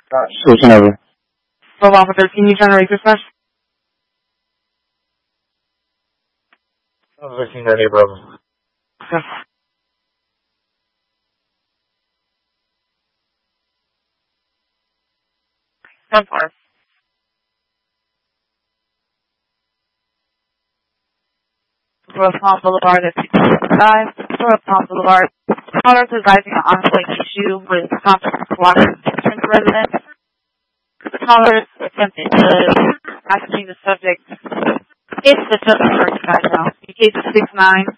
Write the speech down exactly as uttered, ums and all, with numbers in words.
Uh, switching over. twelve Alpha thirteen, you trying to reach dispatch? thirteen ninety, brother. Okay. ten four. North Palm Boulevard at two fifty-five. North Palm Boulevard. Caller is advising an ongoing issue with conflict of cooperative entrance residents. The caller is attempting to ascertain the subject. It's the subject right now. In case of six nine